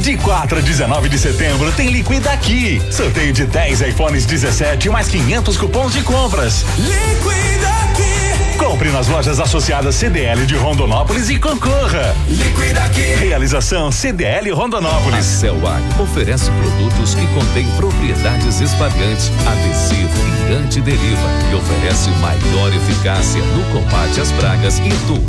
De 4 a 19 de setembro tem Liquida Aqui. Sorteio de 10 iPhones 17 mais 500 cupons de compras. Liquida Aqui. Compre nas lojas associadas CDL de Rondonópolis e concorra. Liquida Aqui. Realização CDL Rondonópolis. A Cellar oferece produtos que contêm propriedades espalhantes, adesivo e antideriva e oferece maior eficácia no combate às pragas e doenças